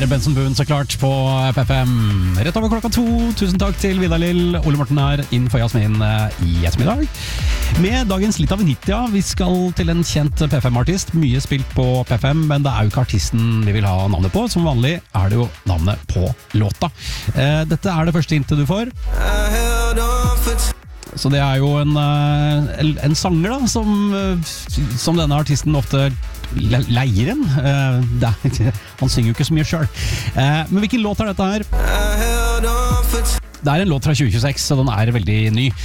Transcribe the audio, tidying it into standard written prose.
Benson Boone så klart på PFM. Rett over klokka 2. Tusen takk til Vidar Lill. Ole Morten her innenfor Jasmin i ettermiddag. Med dagens litt av en hit, ja. Vi skal til en kjent PFM-artist. Mye spilt på PFM, men det er jo ikke artisten vi vil ha navnet på. Som vanlig er det jo navnet på låta. Dette er det første hintet du får. Så det er jo en sanger da, som denne artisten ofte leier en. Han synger jo ikke så mye selv. Men hvilken låt er dette her? Det er en låt fra 2026, så den er veldig ny.